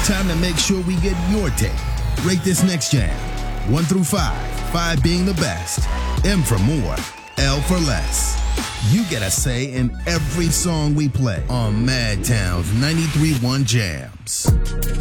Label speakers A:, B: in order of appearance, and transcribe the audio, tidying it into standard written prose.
A: Time to make sure we get your take. Rate this next jam. 1 through 5. 5 being the best. M for more. L for less. You get a say in every song we play on Madtown's 93.1 Jams.